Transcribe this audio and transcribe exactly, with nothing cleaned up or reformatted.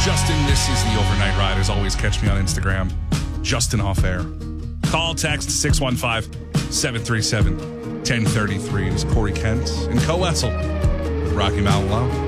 Justin, this is the Overnight Ride. As always, catch me on Instagram, Justin Off Air. Call, text six one five, seven three seven, one zero three three. It is Corey Kent and Co Wessel, Rocky Mountain Low.